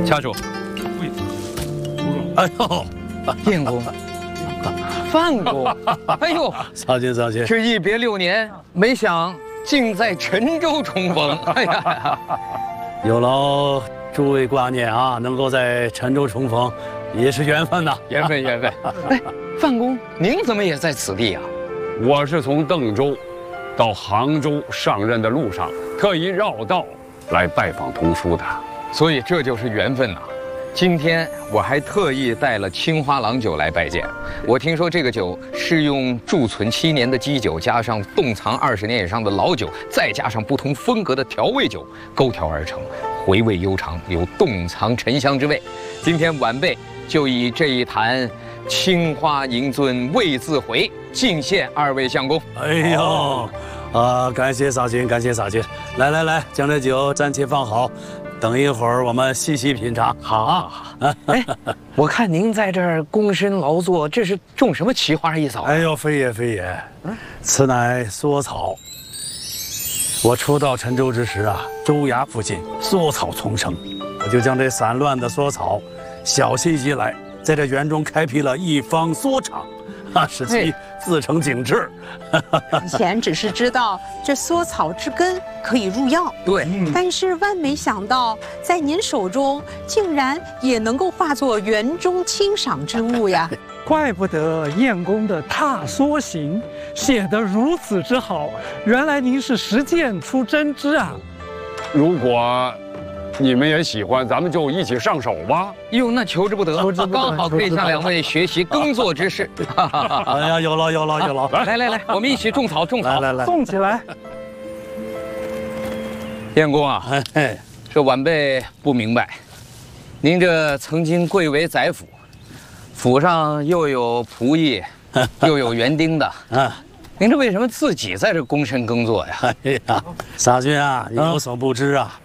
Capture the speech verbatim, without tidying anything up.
家主， 哎呦， 燕公，范公，哎呦， 少卿少卿， 这一别六年，没想竟在陈州重逢。哎呀， 有劳诸位挂念啊，能够在陈州重逢，也是缘分呐， 缘分缘分。哎，范公，您怎么也在此地啊？ 我是从邓州到杭州上任的路上，特意绕道来拜访同叔的。 所以这就是缘分呐。今天我还特意带了青花郎酒来拜见。我听说这个酒是用贮存七年的基酒，加上冻藏二十年以上的老酒，再加上不同风格的调味酒勾调而成，回味悠长，有冻藏沉香之味。今天晚辈就以这一坛青花银樽味自回，敬献二位相公。 哎呦，啊，感谢少卿，感谢少卿。来来来，将这酒暂且放好。等一会儿我们细细品尝。 好啊，哎，我看您在这儿躬身劳作，这是种什么奇花异草啊？ 哎呦，非也非也，此乃蓑草。我初到陈州之时啊，州衙附近蓑草丛生，我就将这散乱的蓑草小心移来，在这园中开辟了一方蓑场，啊，使其自成景致。 以前只是知道这蓑草之根可以入药， 对， 但是万没想到，在您手中竟然也能够化作园中欣赏之物呀！ 怪不得燕公的《踏蓑行》写得如此之好，原来您是实践出真知啊！ 如果你们也喜欢，咱们就一起上手吧。 哟，那求之不得，刚好可以向两位学习耕作之事。 哎呀，有劳有劳有劳！ 来来来，我们一起种草种草。 来来来， 送起来。 燕公啊， 哎， 这晚辈不明白，您这曾经贵为宰辅，府上又有仆役，又有园丁的， 啊， 您这为什么自己在这躬身耕作呀？ 哎呀，傻君啊，你有所不知啊。